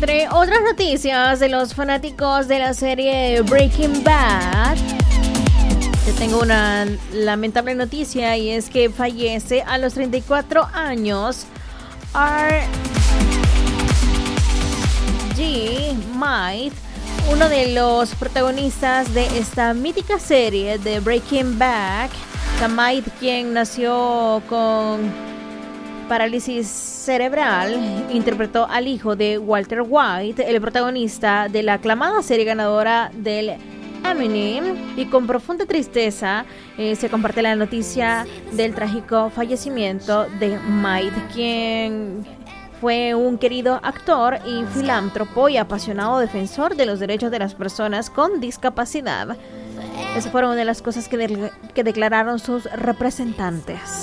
Entre otras noticias de los fanáticos de la serie Breaking Bad, te tengo una lamentable noticia y es que fallece a los 34 años R.G. White, uno de los protagonistas de esta mítica serie de Breaking Bad. White, quien nació con parálisis cerebral, interpretó al hijo de Walter White, el protagonista de la aclamada serie ganadora del Emmy, y con profunda tristeza se comparte la noticia del trágico fallecimiento de White, quien fue un querido actor y filántropo y apasionado defensor de los derechos de las personas con discapacidad. Esas fueron una de las cosas que declararon sus representantes.